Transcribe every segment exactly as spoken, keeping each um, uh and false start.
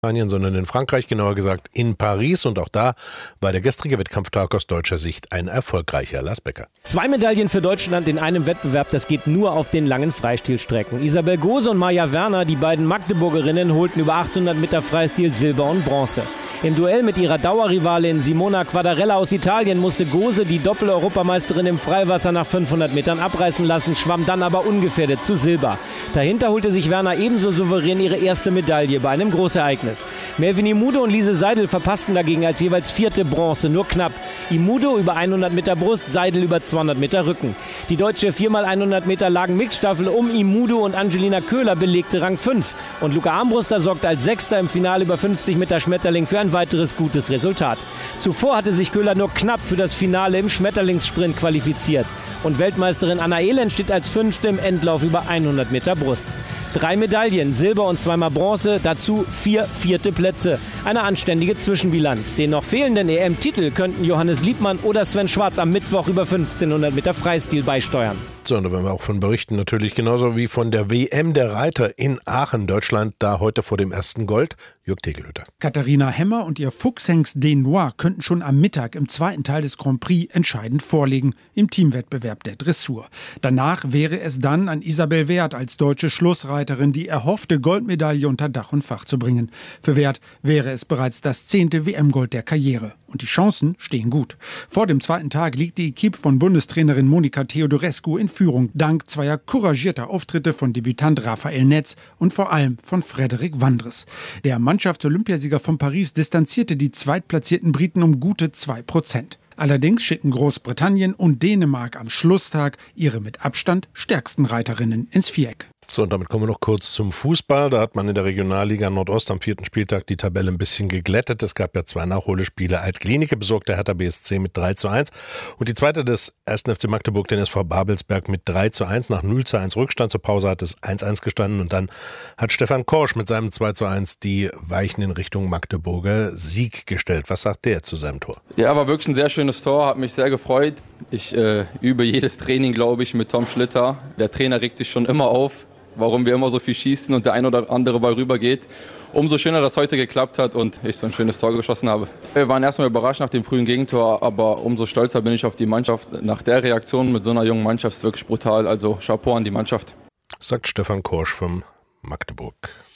sondern in Frankreich, genauer gesagt in Paris. Und auch da war der gestrige Wettkampftag aus deutscher Sicht ein erfolgreicher. Lars Becker. Zwei Medaillen für Deutschland in einem Wettbewerb, das geht nur auf den langen Freistilstrecken. Isabel Gose und Maja Werner, die beiden Magdeburgerinnen, holten über achthundert Meter Freistil Silber und Bronze. Im Duell mit ihrer Dauerrivalin Simona Quadarella aus Italien musste Gose, die Doppel-Europameisterin im Freiwasser, nach fünfhundert Metern abreißen lassen, schwamm dann aber ungefährdet zu Silber. Dahinter holte sich Werner ebenso souverän ihre erste Medaille bei einem Großereignis. Melvin Imudo und Lise Seidel verpassten dagegen als jeweils vierte Bronze, nur knapp. Imudo über hundert Meter Brust, Seidel über zweihundert Meter Rücken. Die deutsche vier mal hundert Meter Lagen-Mixstaffel um Imudo und Angelina Köhler belegte Rang fünf. Und Luca Armbruster sorgte als Sechster im Finale über fünfzig Meter Schmetterling für ein weiteres gutes Resultat. Zuvor hatte sich Köhler nur knapp für das Finale im Schmetterlingssprint qualifiziert. Und Weltmeisterin Anna Elend steht als Fünfte im Endlauf über hundert Meter Brust. Drei Medaillen, Silber und zweimal Bronze, dazu vier vierte Plätze. Eine anständige Zwischenbilanz. Den noch fehlenden E M-Titel könnten Johannes Liebmann oder Sven Schwarz am Mittwoch über fünfzehnhundert Meter Freistil beisteuern. So, und da werden wir auch von berichten, natürlich genauso wie von der W M der Reiter in Aachen, Deutschland, da heute vor dem ersten Gold. Jörg Tegelhütter. Katharina Hemmer und ihr Fuchshengst Denois könnten schon am Mittag im zweiten Teil des Grand Prix entscheidend vorlegen, im Teamwettbewerb der Dressur. Danach wäre es dann an Isabel Werth als deutsche Schlussreiterin, die erhoffte Goldmedaille unter Dach und Fach zu bringen. Für Werth wäre es bereits das zehnte W M-Gold der Karriere. Und die Chancen stehen gut. Vor dem zweiten Tag liegt die Equipe von Bundestrainerin Monika Theodorescu in Führung, dank zweier couragierter Auftritte von Debütant Raphael Netz und vor allem von Frederik Wandres. Der Mannschafts-Olympiasieger von Paris distanzierte die zweitplatzierten Briten um gute zwei Prozent. Allerdings schicken Großbritannien und Dänemark am Schlusstag ihre mit Abstand stärksten Reiterinnen ins Viereck. So, und damit kommen wir noch kurz zum Fußball. Da hat man in der Regionalliga Nordost am vierten Spieltag die Tabelle ein bisschen geglättet. Es gab ja zwei Nachholspiele. Alt-Klinike besorgte Hertha B S C mit drei zu eins. Und die zweite des ersten F C Magdeburg, den S V Babelsberg, mit drei zu eins. Nach null zu eins Rückstand. Zur Pause hat es eins eins gestanden. Und dann hat Stefan Korsch mit seinem zwei zu eins die Weichen in Richtung Magdeburger Sieg gestellt. Was sagt der zu seinem Tor? Ja, war wirklich ein sehr schönes Tor. Hat mich sehr gefreut. Ich äh, übe jedes Training, glaube ich, mit Tom Schlitter. Der Trainer regt sich schon immer auf, warum wir immer so viel schießen und der ein oder andere Ball rübergeht. Umso schöner, dass heute geklappt hat und ich so ein schönes Tor geschossen habe. Wir waren erstmal überrascht nach dem frühen Gegentor, aber umso stolzer bin ich auf die Mannschaft. Nach der Reaktion mit so einer jungen Mannschaft ist wirklich brutal. Also Chapeau an die Mannschaft. Sagt Stefan Korsch vom Magdeburg.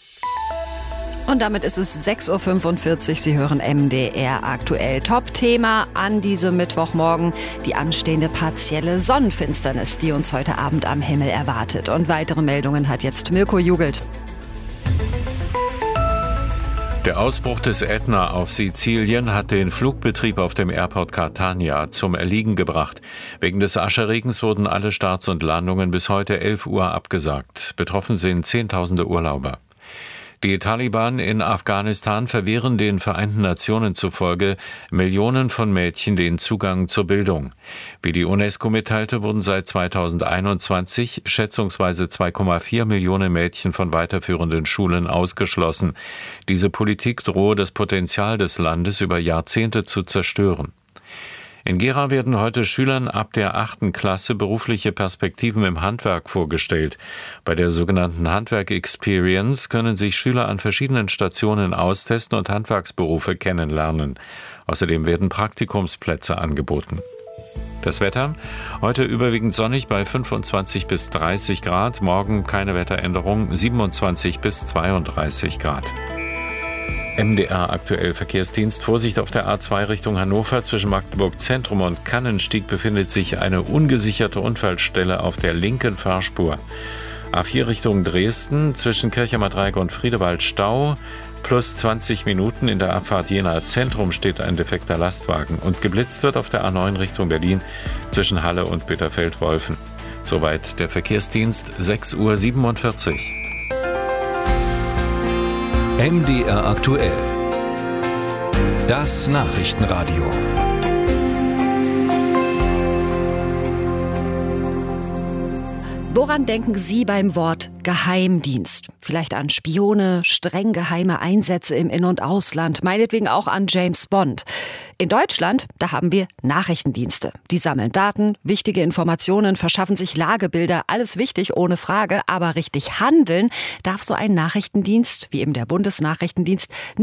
Und damit ist es sechs Uhr fünfundvierzig. Sie hören M D R aktuell. Top-Thema an diesem Mittwochmorgen: die anstehende partielle Sonnenfinsternis, die uns heute Abend am Himmel erwartet. Und weitere Meldungen hat jetzt Mirko Jugelt. Der Ausbruch des Ätna auf Sizilien hat den Flugbetrieb auf dem Airport Catania zum Erliegen gebracht. Wegen des Ascherregens wurden alle Starts und Landungen bis heute elf Uhr abgesagt. Betroffen sind Zehntausende Urlauber. Die Taliban in Afghanistan verwehren den Vereinten Nationen zufolge Millionen von Mädchen den Zugang zur Bildung. Wie die UNESCO mitteilte, wurden seit zweitausendeinundzwanzig schätzungsweise zwei Komma vier Millionen Mädchen von weiterführenden Schulen ausgeschlossen. Diese Politik drohe das Potenzial des Landes über Jahrzehnte zu zerstören. In Gera werden heute Schülern ab der achten Klasse berufliche Perspektiven im Handwerk vorgestellt. Bei der sogenannten Handwerk-Experience können sich Schüler an verschiedenen Stationen austesten und Handwerksberufe kennenlernen. Außerdem werden Praktikumsplätze angeboten. Das Wetter: heute überwiegend sonnig bei fünfundzwanzig bis dreißig Grad, morgen keine Wetteränderung, siebenundzwanzig bis zweiunddreißig Grad. M D R aktuell Verkehrsdienst. Vorsicht auf der A zwei Richtung Hannover. Zwischen Magdeburg Zentrum und Kannenstieg befindet sich eine ungesicherte Unfallstelle auf der linken Fahrspur. A vier Richtung Dresden. Zwischen Kirchheimer Dreieck und Friedewald Stau. Plus zwanzig Minuten. In der Abfahrt Jena Zentrum steht ein defekter Lastwagen. Und geblitzt wird auf der A neun Richtung Berlin zwischen Halle und Bitterfeld-Wolfen. Soweit der Verkehrsdienst. sechs Uhr siebenundvierzig. M D R aktuell. Das Nachrichtenradio. Woran denken Sie beim Wort Geheimdienst? Vielleicht an Spione, streng geheime Einsätze im In- und Ausland, meinetwegen auch an James Bond. In Deutschland, da haben wir Nachrichtendienste. Die sammeln Daten, wichtige Informationen, verschaffen sich Lagebilder, alles wichtig, ohne Frage. Aber richtig handeln darf so ein Nachrichtendienst, wie eben der Bundesnachrichtendienst,